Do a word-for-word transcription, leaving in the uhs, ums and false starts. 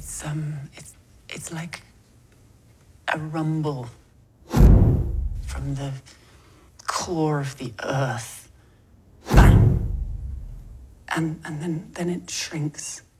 It's um, it's it's like a rumble from the core of the earth. Bang! And and then then it shrinks.